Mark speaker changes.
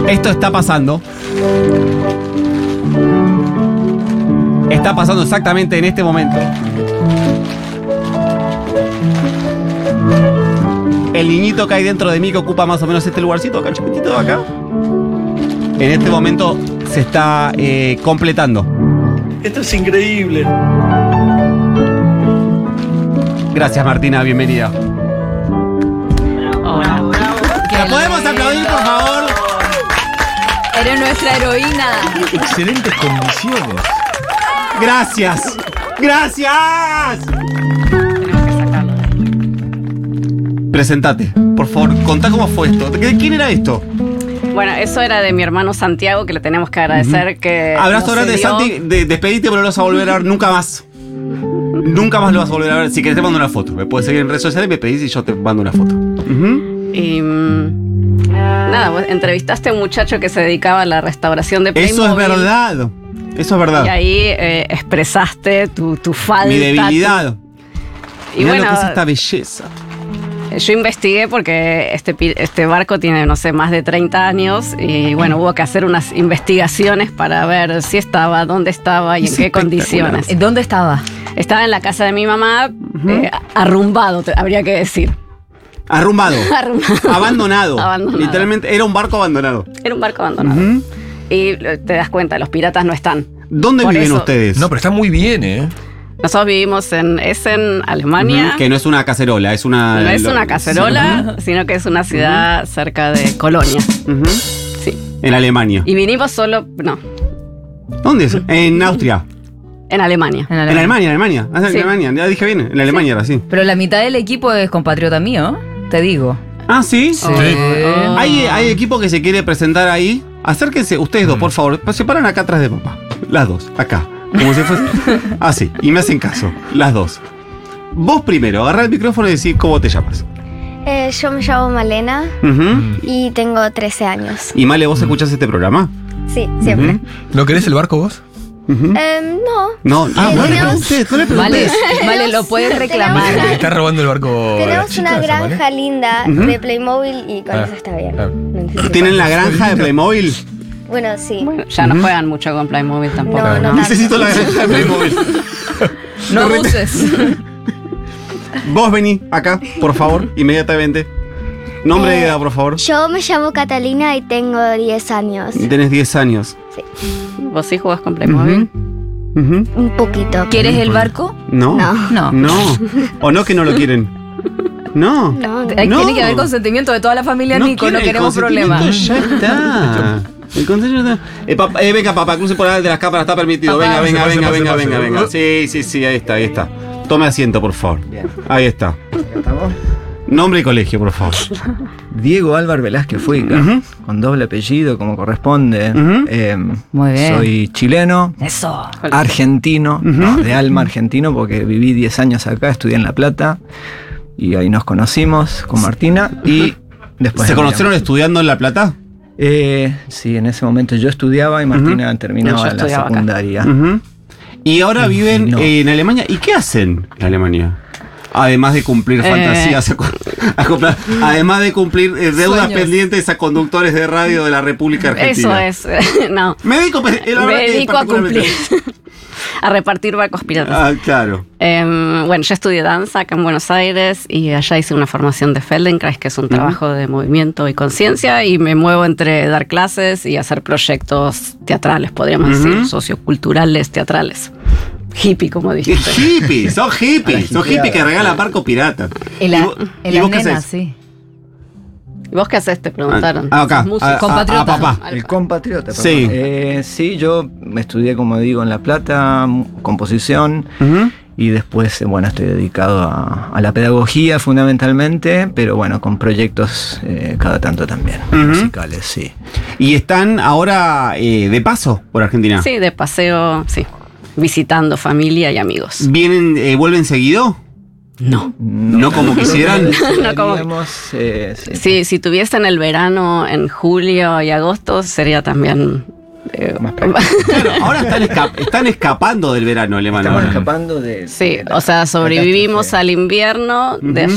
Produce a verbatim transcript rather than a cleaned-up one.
Speaker 1: Esto está pasando. Está pasando exactamente en este momento. El niñito que hay dentro de mí, que ocupa más o menos este lugarcito acá, chiquitito de acá, en este momento se está eh, completando.
Speaker 2: Esto es increíble.
Speaker 1: Gracias, Martina, bienvenida.
Speaker 3: Hola.
Speaker 1: ¿La podemos aplaudir, por favor?
Speaker 3: Eres nuestra heroína.
Speaker 2: Excelentes condiciones.
Speaker 1: Gracias. Gracias. Presentate, por favor, contá cómo fue esto. ¿Quién era esto?
Speaker 4: Bueno, eso era de mi hermano Santiago, que le tenemos que agradecer uh-huh. que
Speaker 1: abrazo
Speaker 4: nos
Speaker 1: grande,
Speaker 4: cedió.
Speaker 1: Santi, de, despedite, pero no lo vas a volver a ver nunca más. Nunca más lo vas a volver a ver. Si querés te mando una foto. Me puedes seguir en redes sociales, me pedís y yo te mando una foto. Uh-huh.
Speaker 4: Y mmm, nada, pues, entrevistaste a un muchacho que se dedicaba a la restauración de Playmobil.
Speaker 1: Eso es verdad. Eso es verdad.
Speaker 4: Y ahí eh, expresaste tu, tu falta.
Speaker 1: Mi debilidad.
Speaker 4: Tu... Y
Speaker 1: Mirá
Speaker 4: bueno,
Speaker 1: lo que es esta belleza.
Speaker 4: Yo investigué porque este, este barco tiene, no sé, más de treinta años y bueno, hubo que hacer unas investigaciones para ver si estaba, dónde estaba y
Speaker 1: es
Speaker 4: en qué condiciones.
Speaker 3: ¿Dónde estaba?
Speaker 4: Estaba en la casa de mi mamá, uh-huh. eh, arrumbado, habría que decir.
Speaker 1: Arrumbado.
Speaker 4: Arrumbado.
Speaker 1: Abandonado.
Speaker 4: Abandonado.
Speaker 1: Literalmente era un barco abandonado.
Speaker 4: Era un barco abandonado. Uh-huh. Y te das cuenta, los piratas no están.
Speaker 1: ¿Dónde
Speaker 4: Por
Speaker 1: viven
Speaker 4: eso,
Speaker 1: ustedes?
Speaker 2: No, pero está muy bien, ¿eh?
Speaker 4: Nosotros vivimos en Essen, Alemania.
Speaker 1: Uh-huh. Que no es una cacerola, es una...
Speaker 4: No es una cacerola, uh-huh. sino que es una ciudad uh-huh. cerca de Colonia.
Speaker 1: Uh-huh.
Speaker 4: Sí.
Speaker 1: En Alemania.
Speaker 4: Y vinimos solo... No.
Speaker 1: ¿Dónde es? En Austria.
Speaker 4: En Alemania.
Speaker 1: En Alemania, en Alemania. Alemania. Ah, sí. En Alemania. Ya dije bien, en Alemania sí. era así.
Speaker 3: Pero la mitad del equipo es compatriota mío, te digo.
Speaker 1: Ah, ¿sí?
Speaker 3: Sí.
Speaker 4: Oh.
Speaker 1: ¿Hay, hay equipo que se quiere presentar ahí. Acérquense, ustedes dos, por favor. Se paran acá atrás de papá. Las dos, acá. Como si fuese. Así. Y me hacen caso. Las dos. Vos primero, agarrá el micrófono y decís cómo te llamas.
Speaker 5: Eh, yo me llamo Malena
Speaker 1: uh-huh.
Speaker 5: y tengo trece años.
Speaker 1: ¿Y Male, vos escuchás este programa?
Speaker 5: Sí, siempre.
Speaker 2: Uh-huh. ¿No querés el barco vos?
Speaker 5: Uh-huh. Eh, no.
Speaker 1: No, ah,
Speaker 5: eh,
Speaker 1: no,
Speaker 5: tenemos,
Speaker 1: le pregunté, no le pregunté.
Speaker 3: Vale, vale, lo puedes reclamar.
Speaker 2: Te está robando el barco.
Speaker 5: Tenemos
Speaker 2: chica,
Speaker 5: una granja
Speaker 2: ¿vale?
Speaker 5: linda
Speaker 1: uh-huh.
Speaker 5: de Playmobil y con
Speaker 2: ah,
Speaker 5: eso está bien.
Speaker 2: Ah.
Speaker 5: No
Speaker 1: ¿Tienen la granja de Playmobil?
Speaker 5: Bueno, sí.
Speaker 4: Bueno, ya uh-huh. no juegan mucho con Playmobil tampoco.
Speaker 5: No, no,
Speaker 1: necesito la granja de Playmobil.
Speaker 3: No abuses.
Speaker 1: Vos vení acá, por favor, inmediatamente. Nombre y eh, edad, por favor.
Speaker 5: Yo me llamo Catalina y tengo diez años.
Speaker 1: Tenés diez años.
Speaker 5: Sí.
Speaker 4: ¿Vos sí jugás con Playmobil?
Speaker 5: Uh-huh. Uh-huh. Un poquito.
Speaker 3: ¿Quieres el barco?
Speaker 1: No.
Speaker 5: No.
Speaker 3: No.
Speaker 1: No. ¿O no que no lo quieren? No.
Speaker 5: No, no.
Speaker 3: Tiene no. que haber consentimiento de toda la familia, no Nico, no queremos problemas.
Speaker 1: Ya está. El consentimiento. Eh, papá, eh, venga, papá, cruce por delante de las cámaras, está permitido.
Speaker 3: Papá.
Speaker 1: Venga, venga,
Speaker 2: Pase,
Speaker 1: venga,
Speaker 2: pase,
Speaker 1: venga,
Speaker 2: pase,
Speaker 1: venga,
Speaker 2: pase.
Speaker 1: venga. Sí, sí, sí, ahí está, ahí está. Tome asiento, por favor.
Speaker 6: Bien.
Speaker 1: Ahí está.
Speaker 6: Acá estamos.
Speaker 1: Nombre y colegio, por favor.
Speaker 6: Diego Álvar Velázquez Fuica,
Speaker 1: Uh-huh.
Speaker 6: con doble apellido, como corresponde.
Speaker 1: Uh-huh.
Speaker 6: Eh,
Speaker 3: Muy bien.
Speaker 6: Soy chileno,
Speaker 3: Eso.
Speaker 6: argentino,
Speaker 1: Uh-huh.
Speaker 6: no, de alma argentino, porque viví diez años acá, estudié en La Plata, y ahí nos conocimos con Martina, y después...
Speaker 1: ¿Se conocieron estudiando en La Plata?
Speaker 6: Eh, sí, en ese momento yo estudiaba y Martina
Speaker 1: Uh-huh.
Speaker 6: terminaba
Speaker 4: No, yo
Speaker 6: la
Speaker 4: estudiaba acá.
Speaker 6: secundaria.
Speaker 1: Uh-huh. Y ahora viven
Speaker 6: No.
Speaker 1: en Alemania. ¿Y qué hacen en Alemania? Además de cumplir
Speaker 4: Eh.
Speaker 1: fantasías, a, a comprar, además de cumplir eh, deudas
Speaker 3: Sueños.
Speaker 1: pendientes a conductores de radio de la República Argentina.
Speaker 4: Eso es. No.
Speaker 1: Me dedico, pues, la
Speaker 4: Me
Speaker 1: verdad que
Speaker 4: dedico a cumplir.
Speaker 1: particularmente-
Speaker 4: A repartir barcos piratas.
Speaker 1: Ah, claro.
Speaker 4: Eh, bueno, yo estudié danza acá en Buenos Aires y allá hice una formación de Feldenkrais, que es un trabajo de movimiento y conciencia, y me muevo entre dar clases y hacer proyectos teatrales, podríamos
Speaker 1: Uh-huh.
Speaker 4: decir, socioculturales, teatrales. Hippie, como
Speaker 1: ¡Qué
Speaker 4: dijiste.
Speaker 1: hippie! ¡Sos hippie! ¡Sos hippie que regala barco pirata!
Speaker 3: En
Speaker 1: ¿Y
Speaker 3: la,
Speaker 1: vos-
Speaker 3: en
Speaker 1: y
Speaker 3: las
Speaker 1: vos qué
Speaker 3: nenas,
Speaker 1: haces?
Speaker 3: sí.
Speaker 4: ¿Y vos qué haces? Te preguntaron.
Speaker 1: Ah, acá.
Speaker 4: ¿Sos músico?
Speaker 1: A- a-
Speaker 3: Compatriota.
Speaker 1: a papá.
Speaker 4: Al-
Speaker 6: El compatriota, perdón.
Speaker 1: Sí.
Speaker 6: Eh, sí, yo estudié, como digo, en La Plata, m- composición,
Speaker 1: Ujú.
Speaker 6: y después, eh, bueno, estoy dedicado a, a la pedagogía fundamentalmente, pero bueno, con proyectos eh, cada tanto también,
Speaker 1: Ujú.
Speaker 6: musicales, sí.
Speaker 1: ¿Y están ahora eh, de paso por Argentina?
Speaker 4: Sí, de paseo, sí. Visitando familia y amigos.
Speaker 1: ¿Vienen, eh, vuelven seguido?
Speaker 4: No.
Speaker 1: No como quisieran.
Speaker 4: No como-
Speaker 6: Deberíamos, eh, sí.
Speaker 4: Sí, si tuviesen el verano en julio y agosto, sería también... eh,
Speaker 6: Más práctico.
Speaker 1: Claro, ahora están, esca- están escapando del verano alemán.
Speaker 6: Estamos
Speaker 1: ahora.
Speaker 6: escapando de...
Speaker 4: Sí,
Speaker 6: de la
Speaker 4: o sea, sobrevivimos
Speaker 6: catástrofe.
Speaker 4: al invierno de